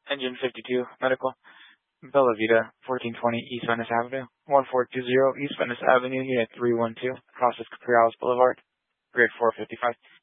Engine 52, medical. Bella Vita, 1420 East Venice Avenue, 1420 East Venice Avenue, Unit 312, across Capriles Boulevard, grade 455.